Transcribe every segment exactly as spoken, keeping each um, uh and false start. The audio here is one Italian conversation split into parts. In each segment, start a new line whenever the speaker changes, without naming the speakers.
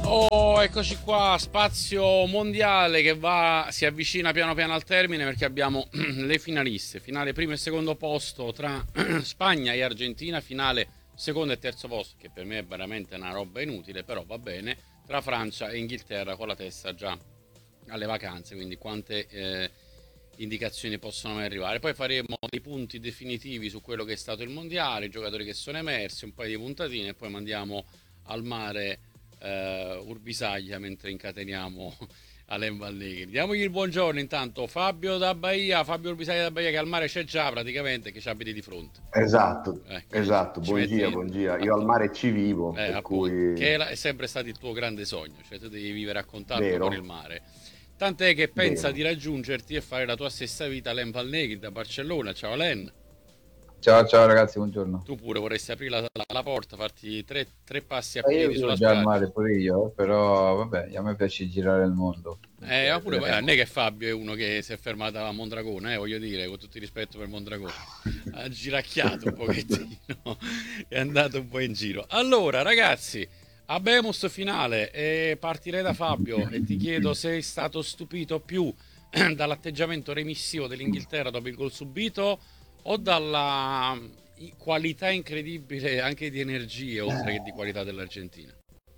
Oh, eccoci qua, spazio mondiale che va, si avvicina piano piano al termine perché abbiamo le finaliste, finale primo e secondo posto tra Spagna e Argentina, finale secondo e terzo posto, che per me è veramente una roba inutile, però va bene, tra Francia e Inghilterra con la testa già alle vacanze, quindi quante eh, indicazioni possono mai arrivare. Poi faremo dei punti definitivi su quello che è stato il mondiale, i giocatori che sono emersi, un paio di puntatine e poi mandiamo al mare uh, Urbisaglia mentre incateniamo Alain Valleghi. Diamogli il buongiorno intanto Fabio da Bahia, Fabio Urbisaglia da Bahia che al mare c'è già praticamente, che ci abiti di fronte.
Esatto,
Eh, quindi ci,
esatto,
ci
buongiorno,
metti
buongiorno. Io al
appunto,
mare ci vivo,
eh,
per
appunto,
cui
che è, la- è sempre stato il tuo grande sogno, cioè tu devi vivere a contatto con il
vero,
mare. Tant'è che pensa di
vero.
raggiungerti e fare la tua stessa vita Alain Valleghi da Barcellona. Ciao Alain.
Ciao, ciao ragazzi, buongiorno.
Tu pure vorresti aprire la, la- la porta, farti tre, tre passi a
Eh, io
piedi
vivo
sulla
già al
spiaggia.
mare pure io, però vabbè, a me piace girare il mondo,
Eh, ma
dunque
pure, eh, non è
vedremo.
che Fabio è uno che si è fermato a Mondragone, eh, voglio dire, con tutto il rispetto per Mondragone. Ha giracchiato un pochettino, è andato un po' in giro. Allora, ragazzi, Habemus finale, e partirei da Fabio e ti chiedo se sei stato stupito più dall'atteggiamento remissivo dell'Inghilterra dopo il gol subito o dalla qualità incredibile anche di energie, oltre che di qualità dell'Argentina.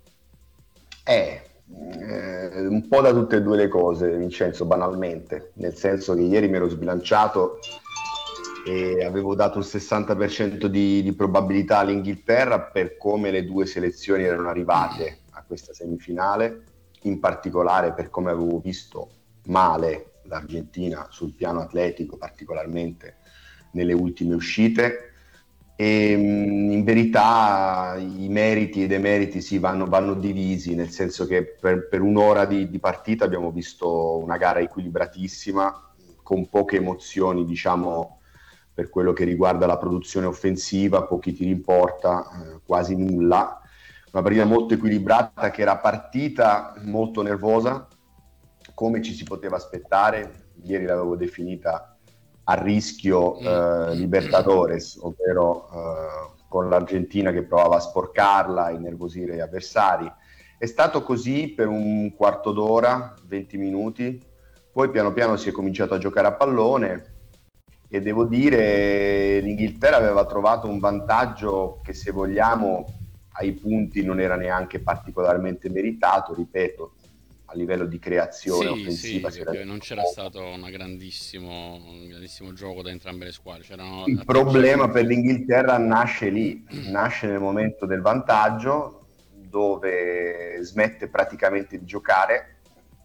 Eh, eh, un po' da tutte e due le cose, Vincenzo, banalmente, nel senso che ieri mi ero sbilanciato e avevo dato il sessanta per cento di, di probabilità all'Inghilterra per come le due selezioni erano arrivate a questa semifinale, in particolare per come avevo visto male l'Argentina sul piano atletico, particolarmente nelle ultime uscite. E in verità i meriti e i demeriti sì, vanno, vanno divisi, nel senso che per, per un'ora di, di partita abbiamo visto una gara equilibratissima, con poche emozioni, diciamo, per quello che riguarda la produzione offensiva, pochi tiri in porta, eh, quasi nulla. Una partita molto equilibrata che era partita molto nervosa, come ci si poteva aspettare. Ieri l'avevo definita a rischio
Mm.
eh, Libertadores, ovvero eh, con l'Argentina che provava a sporcarla, a innervosire gli avversari. È stato così per un quarto d'ora, venti minuti, poi piano piano si è cominciato a giocare a pallone e devo dire l'Inghilterra aveva trovato un vantaggio che, se vogliamo, ai punti non era neanche particolarmente meritato, ripeto, a livello di creazione
Sì,
offensiva
sì,
si era
perché non c'era stato una grandissimo, un grandissimo gioco da entrambe le squadre, c'erano
il problema per
atteggiamenti.
l'Inghilterra nasce lì, nasce nel momento del vantaggio, dove smette praticamente di giocare,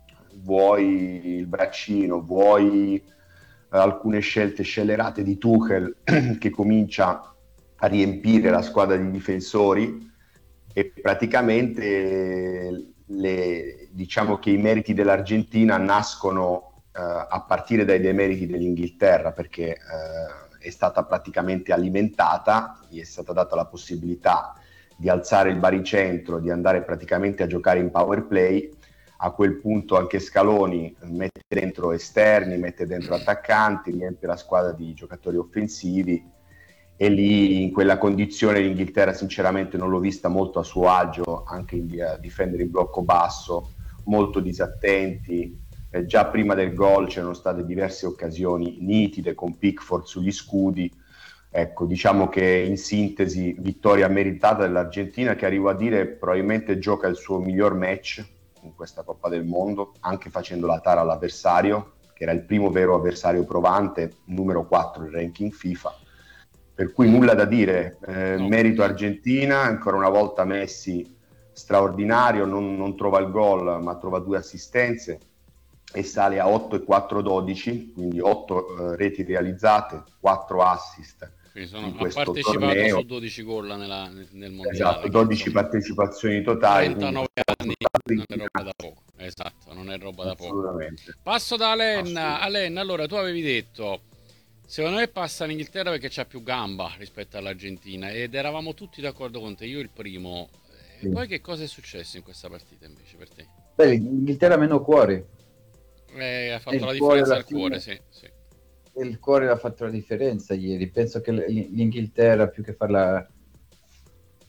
vuoi il braccino, vuoi eh, alcune scelte scellerate di Tuchel che comincia a riempire la squadra di difensori e praticamente le, diciamo che i meriti dell'Argentina nascono eh, a partire dai demeriti dell'Inghilterra, perché eh, è stata praticamente alimentata, gli è stata data la possibilità di alzare il baricentro, di andare praticamente a giocare in power play. A quel punto anche Scaloni mette dentro esterni, mette dentro attaccanti, riempie la squadra di giocatori offensivi, e lì in quella condizione l'Inghilterra sinceramente non l'ho vista molto a suo agio, anche in, a difendere in blocco basso, molto disattenti. Eh, già prima del gol c'erano state diverse occasioni nitide con Pickford sugli scudi. Ecco, diciamo che in sintesi vittoria meritata dell'Argentina, che arrivo a dire probabilmente gioca il suo miglior match in questa Coppa del Mondo, anche facendo la tara all'avversario, che era il primo vero avversario provante, numero quattro il ranking FIFA. Per cui
Mm.
nulla da dire, eh,
No,
merito Argentina, ancora una volta Messi straordinario, non, non trova il gol ma trova due assistenze e sale a otto e quattro dodici, quindi otto eh, reti realizzate, quattro assist
quindi sono,
in
ha
questo
partecipato
torneo.
su dodici gol nella- nel mondiale,
Esatto,
che
dodici
insomma
partecipazioni totali, quindi
trentanove
questo
anni
risultato
non è roba da
inquietante.
poco, esatto, non è roba da poco.
Assolutamente,
Passo da Alen.
assolutamente.
Alen, allora tu avevi detto, secondo me passa l'Inghilterra perché c'ha più gamba rispetto all'Argentina ed eravamo tutti d'accordo con te, io il primo. E
Sì.
poi che cosa è successo in questa partita invece per te?
Beh, l'Inghilterra ha meno cuore,
Eh, ha
e
fatto
il
la
cuore
differenza
alla
al cuore,
fine,
sì, sì.
il cuore ha fatto la differenza ieri. Penso che l- l'Inghilterra, più che farla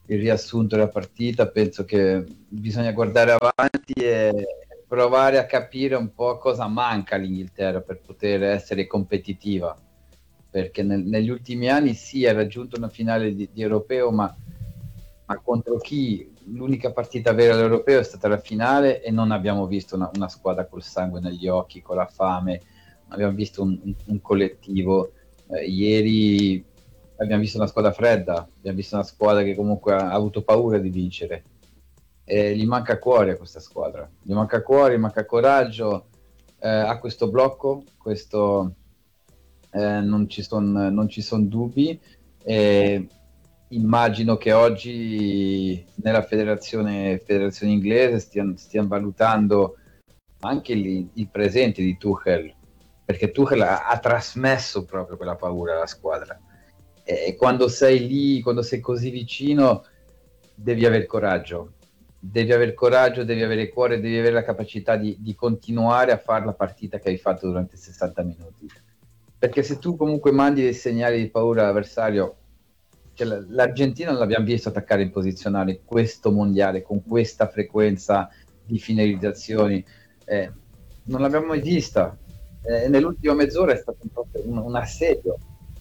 il riassunto della partita, penso che bisogna guardare avanti e provare a capire un po' cosa manca all'Inghilterra per poter essere competitiva, perché nel, negli ultimi anni sì, ha raggiunto una finale di, di europeo, ma, ma contro chi? L'unica partita vera all'europeo è stata la finale e non abbiamo visto una, una squadra col sangue negli occhi, con la fame, abbiamo visto un, un, un collettivo. Eh, ieri abbiamo visto una squadra fredda, abbiamo visto una squadra che comunque ha, ha avuto paura di vincere. E gli manca cuore a questa squadra, gli manca cuore, gli manca coraggio, eh, ha questo blocco, questo, eh, non ci sono non ci son dubbi. E immagino che oggi nella federazione, federazione inglese stiano, stiano valutando anche il, il presente di Tuchel, perché Tuchel ha, ha trasmesso proprio quella paura alla squadra. E quando sei lì, quando sei così vicino, devi avere coraggio. Devi avere coraggio, devi avere cuore, devi avere la capacità di, di continuare a fare la partita che hai fatto durante sessanta minuti. Perché se tu comunque mandi dei segnali di paura all'avversario, cioè l'Argentina non l'abbiamo visto attaccare in posizionale questo mondiale con questa frequenza di finalizzazioni, eh, non l'abbiamo mai vista. Eh, nell'ultima mezz'ora è stato un, un assedio.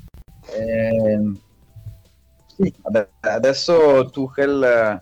Eh, sì, adesso Tuchel eh,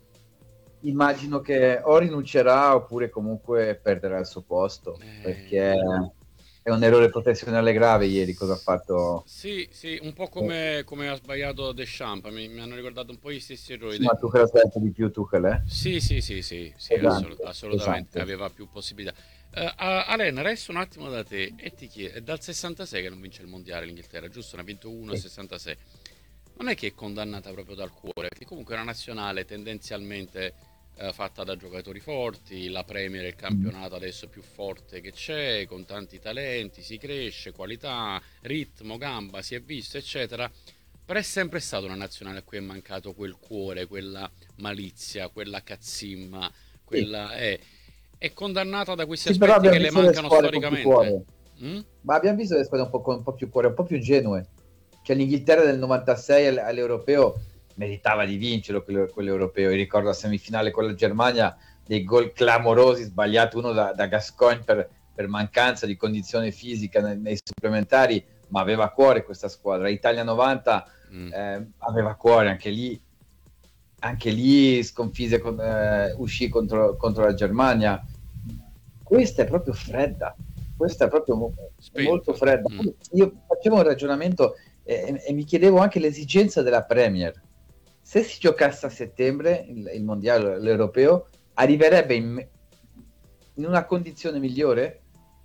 immagino che o rinuncerà oppure comunque perderà il suo posto,
Eh,
perché è un errore professionale grave ieri cosa ha fatto.
sì, sì, un po' come, come ha sbagliato Deschamps, mi, mi hanno ricordato un po' gli stessi errori.
Sì,
de-
ma Tuchel ha sbagliato di più Tuchel, eh?
Sì, sì, sì, sì, sì, assolut-
Pesante,
assolutamente,
pesante.
aveva più possibilità. Eh, a- Alen, resto un attimo da te e ti chiedo, è dal sessantasei che non vince il mondiale l'Inghilterra, giusto? Ne ha vinto uno a
Sì.
sessantasei. Non è che è condannata proprio dal cuore, che comunque è una nazionale tendenzialmente eh, fatta da giocatori forti, la Premier è il
Mm.
campionato adesso più forte che c'è, con tanti talenti, si cresce, qualità, ritmo, gamba, si è visto, eccetera. Però è sempre stata una nazionale a cui è mancato quel cuore, quella malizia, quella cazzimma,
Sì.
quella è, è condannata da questi
Sì, però
aspetti che
abbiamo
le
visto le
mancano
squadre con più
storicamente.
cuore.
Mm?
Ma abbiamo visto le squadre un po', con un po' più cuore, un po' più genue. Cioè l'Inghilterra del novantasei all- all'Europeo meritava di vincerlo quello- quell'Europeo. Io ricordo la semifinale con la Germania, dei gol clamorosi, sbagliato uno da, da Gascoigne per, per mancanza di condizione fisica nei, nei supplementari, ma aveva cuore questa squadra. Italia novanta
Mm.
eh, aveva cuore, anche lì, anche lì sconfise, con, eh, uscì contro, contro la Germania. Questa è proprio fredda, questa è proprio mo- è molto
Spenta.
fredda.
Mm.
Poi io facevo un ragionamento eh, e mi chiedevo anche l'esigenza della Premier. Se si giocasse a settembre il, il mondiale, l'europeo, arriverebbe in, in una condizione migliore?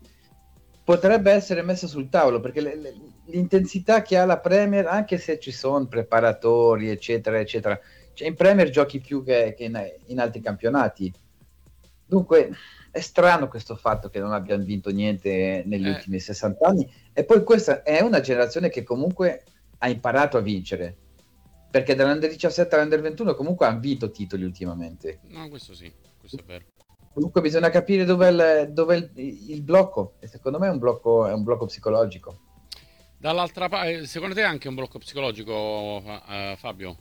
Potrebbe essere messa sul tavolo perché le- le- l'intensità che ha la Premier, anche se ci sono preparatori, eccetera, eccetera, cioè in Premier giochi più che, che in, in altri campionati. Dunque è strano questo fatto che non abbiamo vinto niente negli
Eh,
ultimi sessanta anni. E poi questa è una generazione che comunque ha imparato a vincere, perché dall'Under diciassette all'Under ventuno comunque hanno vinto titoli ultimamente.
no, questo sì, questo è vero.
Comunque bisogna capire dov'è il, dov'è il, il blocco, e secondo me è un blocco, è un blocco psicologico.
Dall'altra parte, secondo te è anche un blocco psicologico, eh, Fabio?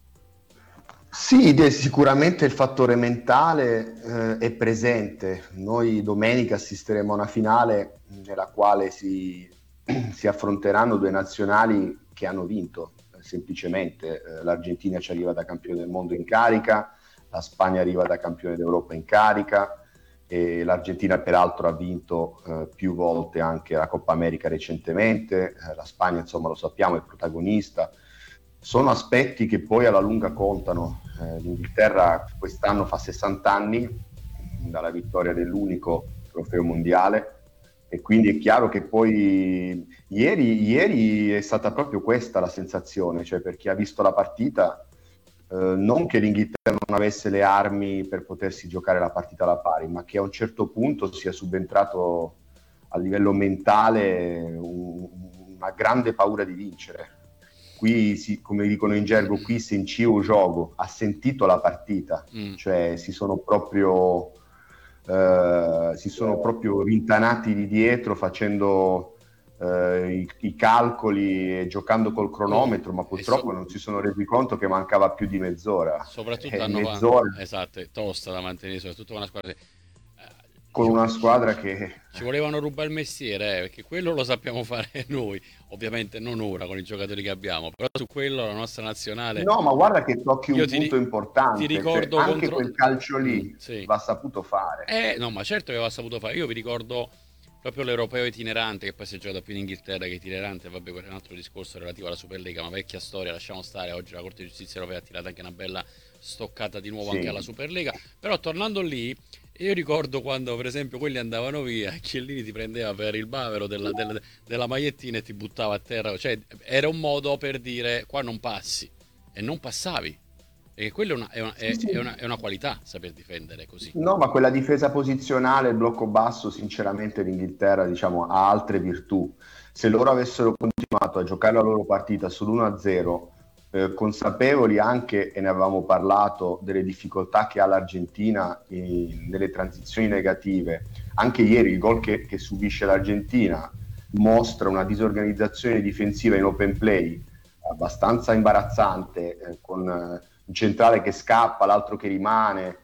Sì, de- sicuramente il fattore mentale eh, è presente. Noi domenica assisteremo a una finale nella quale si, si affronteranno due nazionali che hanno vinto, eh, semplicemente. Eh, L'Argentina ci arriva da campione del mondo in carica, la Spagna arriva da campione d'Europa in carica e l'Argentina peraltro ha vinto eh, più volte anche la Coppa America recentemente, eh, la Spagna insomma lo sappiamo è protagonista. Sono aspetti che poi alla lunga contano. Eh, L'Inghilterra quest'anno fa sessanta anni dalla vittoria dell'unico trofeo mondiale e quindi è chiaro che poi ieri, ieri è stata proprio questa la sensazione, cioè per chi ha visto la partita, eh, non che l'Inghilterra non avesse le armi per potersi giocare la partita alla pari, ma che a un certo punto sia subentrato a livello mentale un, una grande paura di vincere. Qui, si, come dicono in gergo, qui sentiu o gioco, ha sentito la partita,
Mm.
cioè si sono proprio, eh, si sono proprio rintanati di dietro facendo eh, i, i calcoli e giocando col cronometro, ma purtroppo
so-
non si sono resi conto che mancava più di mezz'ora.
soprattutto
Eh,
hanno
mezz'ora
esatto, è tosta da mantenere, soprattutto con una squadra. Eh,
con
ci,
una
ci-
squadra che...
ci volevano rubare il mestiere, eh, perché quello lo sappiamo fare noi, ovviamente non ora con i giocatori che abbiamo, però su quello la nostra nazionale.
No, ma guarda che tocchi
Io
un
ti, ri-
punto
ti
importante, cioè
ricordo
anche
contro.
quel calcio
Mm,
lì
sì.
va saputo fare.
Eh, no, ma certo che aveva saputo fare. Io vi ricordo proprio l'europeo itinerante, che poi si è giocato più in Inghilterra che itinerante, vabbè, quello è un altro discorso relativo alla Superlega, ma vecchia storia, lasciamo stare. Oggi la Corte di Giustizia Europea ha tirato anche una bella stoccata di nuovo anche alla
Sì.
Superlega. Però tornando lì, io ricordo quando per esempio quelli andavano via e Chiellini ti prendeva per il bavero della, della- della magliettina e ti buttava a terra. Cioè, era un modo per dire qua non passi e non passavi. E quello è una, è una-
Sì,
è- è
sì.
una- è una qualità saper difendere così.
No, ma quella difesa posizionale, il blocco basso, sinceramente l'Inghilterra, diciamo, ha altre virtù. Se loro avessero continuato a giocare la loro partita sull'uno a zero, eh, consapevoli anche, e ne avevamo parlato, delle difficoltà che ha l'Argentina in- nelle transizioni negative, anche ieri il gol che, che subisce l'Argentina mostra una disorganizzazione difensiva in open play abbastanza imbarazzante, eh, con eh, un centrale che scappa, l'altro che rimane,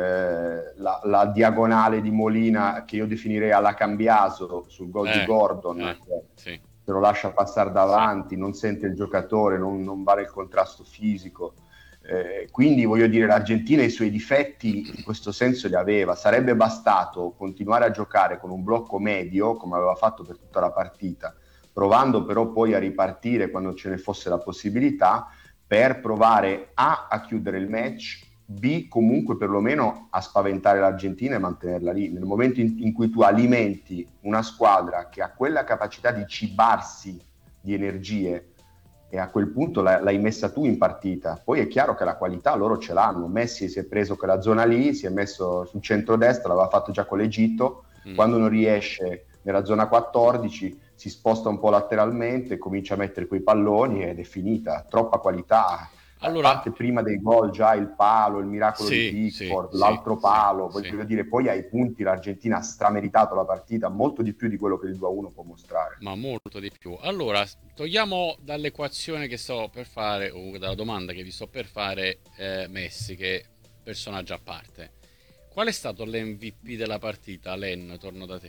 eh, la, la diagonale di Molina che io definirei alla Cambiaso sul gol di
Eh,
Gordon,
eh,
che
sì,
se lo lascia passare
sì.
davanti, non sente il giocatore, non, non vale il contrasto fisico. Eh, quindi voglio dire, l'Argentina i suoi difetti in questo senso li aveva. Sarebbe bastato continuare a giocare con un blocco medio, come aveva fatto per tutta la partita, provando però poi a ripartire quando ce ne fosse la possibilità, per provare A a chiudere il match, B comunque perlomeno a spaventare l'Argentina e mantenerla lì. Nel momento in, in cui tu alimenti una squadra che ha quella capacità di cibarsi di energie, e a quel punto la, l'hai messa tu in partita, poi è chiaro che la qualità loro ce l'hanno. Messi si è preso quella zona lì, si è messo sul centrodestra, l'aveva fatto già con l'Egitto,
Mm.
quando non riesce nella zona quattordici si sposta un po' lateralmente, comincia a mettere quei palloni ed è finita. Troppa qualità. Eh,
Allora,
parte prima del gol già il palo, il miracolo di
sì, sì,
Pickford,
sì,
l'altro
sì,
palo,
sì.
voglio dire, poi ai punti l'Argentina ha strameritato la partita, molto di più di quello che il due a uno può mostrare.
Ma molto di più. Allora, togliamo dall'equazione che sto per fare, o comunque dalla domanda che vi sto per fare, eh, Messi, che è personaggio a parte. Qual è stato l'M V P della partita? Len, torno da te.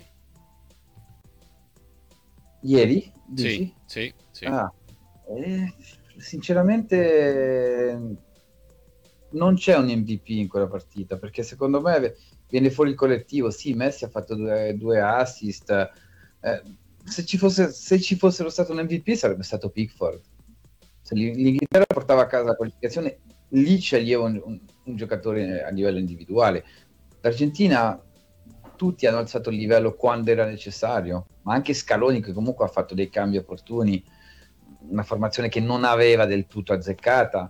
Ieri,
Sì,
dici?
sì, sì.
Ah, eh, sinceramente non c'è un M V P in quella partita, perché secondo me viene fuori il collettivo. Sì, Messi ha fatto due, due assist. Eh, se, ci fosse, se ci fossero stato un M V P sarebbe stato Pickford. Se l'Inghilterra portava a casa la qualificazione, lì sceglieva un, un, un giocatore a livello individuale. L'Argentina, tutti hanno alzato il livello quando era necessario, ma anche Scaloni, che comunque ha fatto dei cambi opportuni, una formazione che non aveva del tutto azzeccata.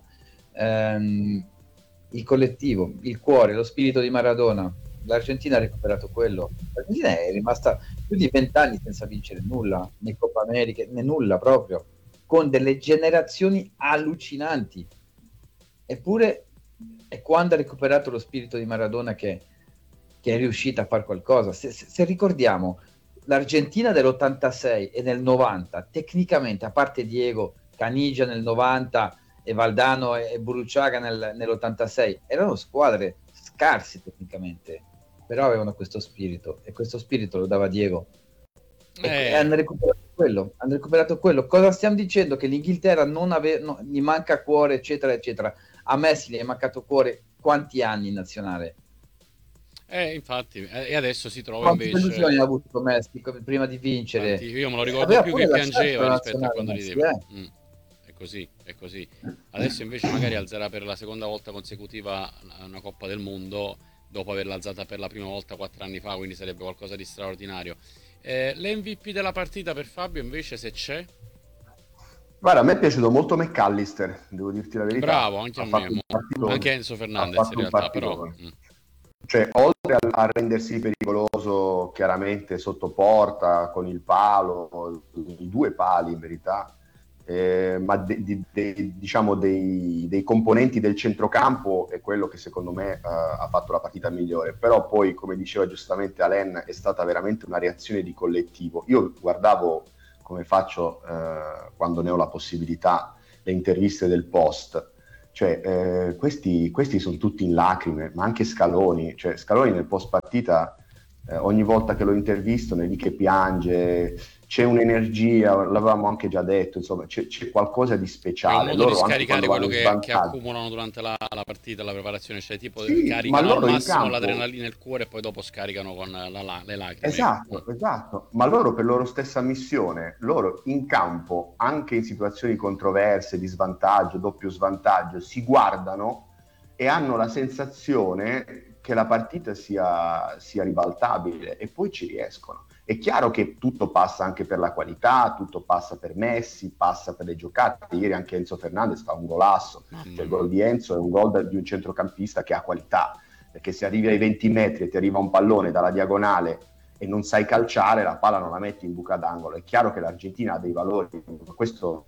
Ehm, il collettivo, il cuore, lo spirito di Maradona, l'Argentina ha recuperato quello. L'Argentina è rimasta più di vent'anni senza vincere nulla, né Coppa America, né nulla proprio, con delle generazioni allucinanti. Eppure è quando ha recuperato lo spirito di Maradona che, che è riuscita a fare qualcosa. Se, se, se ricordiamo l'Argentina dell'ottantasei e del novanta, tecnicamente, a parte Diego, Caniggia nel novanta e Valdano e Buruciaga nel, nell'ottantasei, erano squadre scarse tecnicamente, però avevano questo spirito, e questo spirito lo dava Diego. E,
Eh,
e hanno recuperato quello, hanno recuperato quello. Cosa stiamo dicendo? Che l'Inghilterra non ave, no, gli manca cuore, eccetera, eccetera. A Messi gli è mancato cuore quanti anni in nazionale?
eh, infatti, eh, e adesso si trova
Quante
invece.
delusioni ha avuto Messi prima di vincere?
Tanti- io me lo
Eh,
ricordo
aveva
più
pure
che
lasciato
piangeva
la
rispetto a
nazionale
quando
Messi,
rideva.
eh?
Mm, È così, è così. Adesso invece magari alzerà per la seconda volta consecutiva una Coppa del Mondo dopo averla alzata per la prima volta quattro anni fa, quindi sarebbe qualcosa di straordinario. Eh, L'M V P della partita per Fabio invece, se c'è?
Guarda, a me è piaciuto molto McAllister, devo dirti la verità.
Bravo, anche a
Ha
me,
fatto un
mo- anche
partitone.
Enzo
Ha
Fernandez in
fatto un
realtà, però.
partitone.
mm.
Cioè, oltre a, a rendersi pericoloso chiaramente sotto porta con il palo, i due pali in verità, eh, ma de, de, de, diciamo dei, dei componenti del centrocampo è quello che secondo me uh, ha fatto la partita migliore. Però poi, come diceva giustamente Alain, è stata veramente una reazione di collettivo. Io guardavo come faccio eh, quando ne ho la possibilità, le interviste del post, cioè eh, questi, questi sono tutti in lacrime, ma anche Scaloni, cioè Scaloni nel post partita eh, ogni volta che lo intervisto è lì che piange, c'è un'energia, l'avevamo anche già detto, insomma c'è, c'è qualcosa di
È un
speciale.
modo di
Loro anche
scaricare
quando
quello
vanno in
che, che
svantaggio,
accumulano durante la, la partita, la preparazione, cioè tipo
sì, ma
caricano al
loro in
massimo
campo,
l'adrenalina nel cuore e poi dopo scaricano con la- la- le lacrime. Mm.
esatto, esatto, ma loro per loro stessa missione, loro in campo, anche in situazioni controverse, di svantaggio, doppio svantaggio, si guardano e hanno la sensazione che la partita sia, sia ribaltabile e poi ci riescono. È chiaro che tutto passa anche per la qualità, tutto passa per Messi, passa per le giocate. Ieri anche Enzo Fernandez fa un golasso,
Mamma
cioè il
mia.
gol di Enzo è un gol di un centrocampista che ha qualità, perché se arrivi ai venti metri e ti arriva un pallone dalla diagonale e non sai calciare, la palla non la metti in buca d'angolo. È chiaro che l'Argentina ha dei valori, questo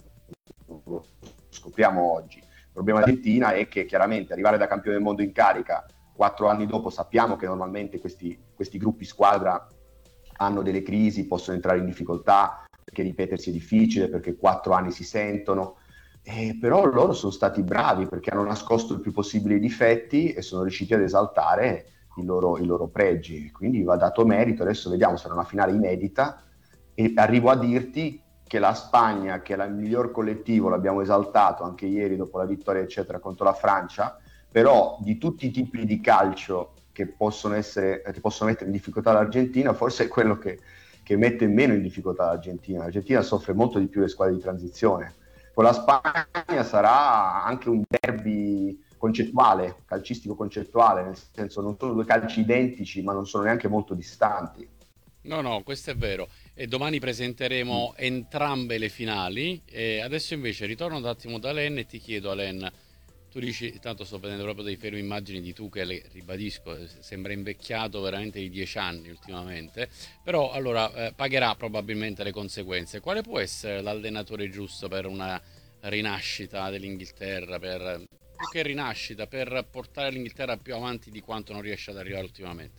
lo scopriamo oggi. Il problema dell'Argentina è che chiaramente arrivare da campione del mondo in carica quattro anni dopo, sappiamo che normalmente questi, questi gruppi squadra hanno delle crisi, possono entrare in difficoltà, perché ripetersi è difficile, perché quattro anni si sentono, eh, però loro sono stati bravi perché hanno nascosto il più possibile i difetti e sono riusciti ad esaltare i loro, i loro pregi, quindi va dato merito. Adesso vediamo, sarà una finale inedita e arrivo a dirti che la Spagna, che è il miglior collettivo, l'abbiamo esaltato anche ieri dopo la vittoria eccetera contro la Francia, però di tutti i tipi di calcio che possono, essere, che possono mettere in difficoltà l'Argentina, forse è quello che, che mette meno in difficoltà l'Argentina. L'Argentina soffre molto di più le squadre di transizione. Con la Spagna sarà anche un derby concettuale, calcistico concettuale, nel senso non sono due calci identici, ma non sono neanche molto distanti.
No, no, questo è vero. E domani presenteremo entrambe le finali. E adesso invece ritorno un attimo da Len e ti chiedo, Alen, tu dici, tanto sto vedendo proprio dei fermi immagini di tu che, le, ribadisco, eh, sembra invecchiato veramente di dieci anni ultimamente, però allora eh, pagherà probabilmente le conseguenze. Quale può essere l'allenatore giusto per una rinascita dell'Inghilterra, per, più che rinascita, per portare l'Inghilterra più avanti di quanto non riesce ad arrivare ultimamente?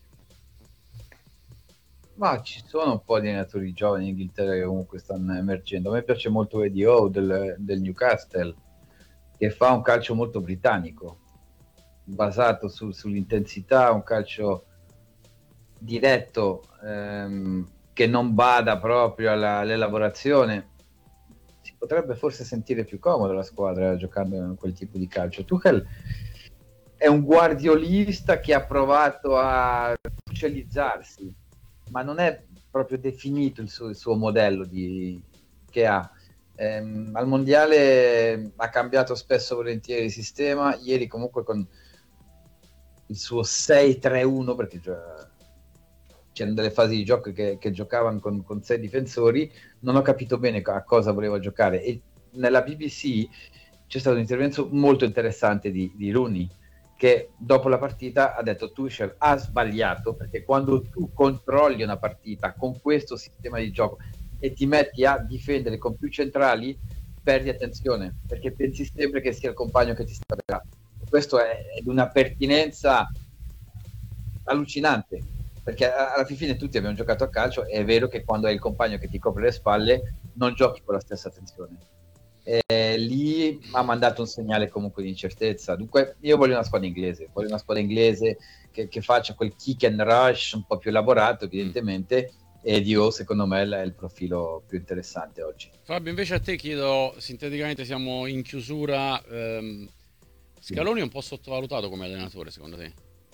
Ma ci sono un po' di allenatori giovani in Inghilterra che comunque stanno emergendo. A me piace molto Eddie Howe del, del Newcastle, che fa un calcio molto britannico, basato su, sull'intensità, un calcio diretto, ehm, che non bada proprio alla, all'elaborazione. Si potrebbe forse sentire più comodo la squadra giocando in quel tipo di calcio. Tuchel è un guardiolista che ha provato a specializzarsi, ma non è proprio definito il suo, il suo modello di, che ha. Ehm, al mondiale ha cambiato spesso volentieri sistema. Ieri comunque con il suo sei tre uno, perché già c'erano delle fasi di gioco che, che giocavano con, con sei difensori, non ho capito bene a cosa voleva giocare. E nella B B C c'è stato un intervento molto interessante di, di Rooney, che dopo la partita ha detto Tuchel ha sbagliato, perché quando tu controlli una partita con questo sistema di gioco e ti metti a difendere con più centrali, perdi attenzione, perché pensi sempre che sia il compagno che ti sta per. Questo è, è di una pertinenza allucinante, perché alla fine tutti abbiamo giocato a calcio e è vero che quando è il compagno che ti copre le spalle non giochi con la stessa attenzione. Eh, lì ha mandato un segnale comunque di incertezza. Dunque io voglio una squadra inglese, voglio una squadra inglese che, che faccia quel kick and rush un po' più elaborato evidentemente, e Dio secondo me è il profilo più interessante oggi.
Fabio, invece a te chiedo, sinteticamente siamo in chiusura, ehm, Scaloni è un po' sottovalutato come allenatore secondo te?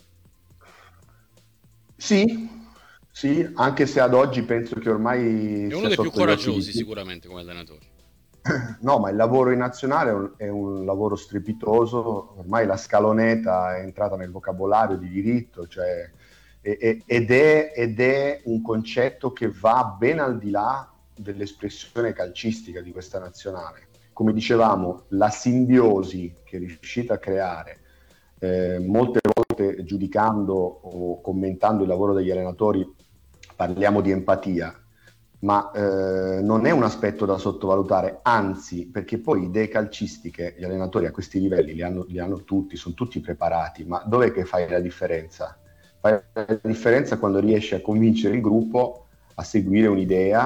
Sì, sì, anche se ad oggi penso che ormai
È uno
sia
dei più
sotto gli occhi di
coraggiosi
tutti.
sicuramente come allenatore.
No, ma il lavoro in nazionale è un, è un lavoro strepitoso, ormai la scaloneta è entrata nel vocabolario di diritto, cioè, e- e- ed, è, ed è un concetto che va ben al di là dell'espressione calcistica di questa nazionale. Come dicevamo, la simbiosi che è riuscita a creare, eh, molte volte giudicando o commentando il lavoro degli allenatori, parliamo di empatia, ma eh, non è un aspetto da sottovalutare, anzi, perché poi idee calcistiche, gli allenatori a questi livelli li hanno, li hanno tutti, sono tutti preparati, ma dov'è che fai la differenza? Fai la differenza quando riesci a convincere il gruppo a seguire un'idea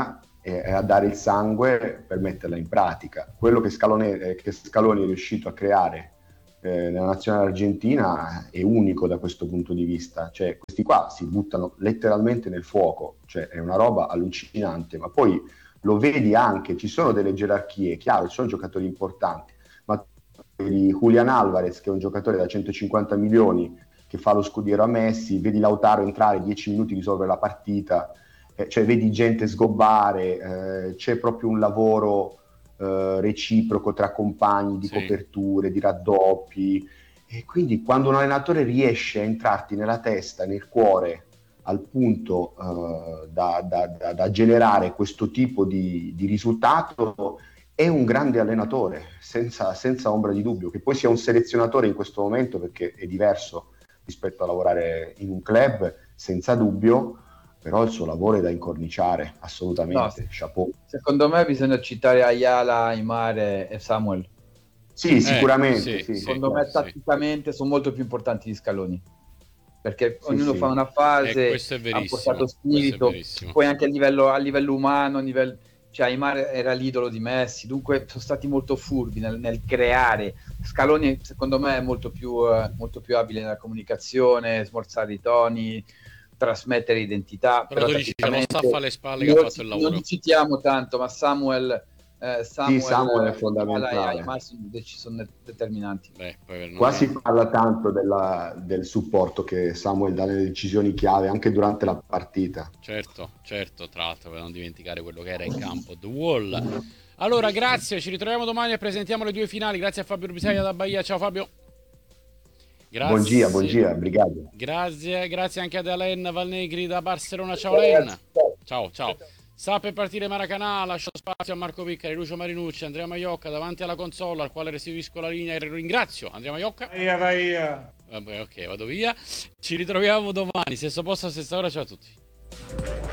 e, e a dare il sangue per metterla in pratica. Quello che Scaloni, eh, che Scaloni è riuscito a creare eh, nella nazionale argentina è unico da questo punto di vista, cioè questi qua si buttano letteralmente nel fuoco, cioè è una roba allucinante, ma poi lo vedi anche, ci sono delle gerarchie, chiaro, ci sono giocatori importanti, ma vedi Julian Alvarez che è un giocatore da centocinquanta milioni che fa lo scudiero a Messi, vedi Lautaro entrare dieci minuti risolvere la partita, eh, cioè vedi gente sgobbare, eh, c'è proprio un lavoro eh, reciproco tra compagni di
Sì.
coperture, di raddoppi, e quindi quando un allenatore riesce a entrarti nella testa, nel cuore, al punto eh, da, da, da, da generare questo tipo di, di risultato, è un grande allenatore, senza, senza ombra di dubbio. Che poi sia un selezionatore in questo momento, perché è diverso rispetto a lavorare in un club, senza dubbio, però il suo lavoro è da incorniciare, assolutamente,
No,
chapeau.
secondo me bisogna citare Ayala, Aimar e Samuel.
Sì, sicuramente,
sì,
sì,
sì.
Secondo me
sì.
tatticamente sono molto più importanti di Scaloni, perché
Sì,
ognuno
sì.
fa una
Eh,
fase,
questo è
ha
verissimo,
portato
questo è
spirito,
verissimo.
poi anche a livello, a livello umano, a livello, cioè Aimar era l'idolo di Messi, dunque sono stati molto furbi nel, nel creare. Scaloni secondo me è molto più, eh, molto più abile nella comunicazione, smorzare i toni, trasmettere identità.
Però tu dici che lo staff alle spalle che ha
non,
fatto il
non
lavoro.
li citiamo tanto, ma Samuel, eh, Samuel,
Sì, Samuel è
Ayala e
fondamentale.
Aimar sono, dec- sono determinanti.
Beh, poi per
Qua
noi-
si parla tanto della- del supporto che Samuel dà nelle decisioni chiave, anche durante la partita.
Certo, certo, tra l'altro per non dimenticare quello che era in campo, The Wall. Allora, grazie, ci ritroviamo domani e presentiamo le due finali. Grazie a Fabio Rubisaglia da Bahia, ciao Fabio. Grazie.
Buon gia, buon gia, brigade.
Grazie, grazie anche ad Alen Valnegri da Barcellona, ciao Alen. Ciao, ciao. Sta per partire Maracanã, lascio spazio a Marco Piccari, Lucio Marinucci, Andrea Maiocca davanti alla console, al quale restituisco la linea e ringrazio Andrea Maiocca.
Via, via.
Vabbè, ok, vado via. Ci ritroviamo domani, stesso posto, stessa ora, ciao a tutti.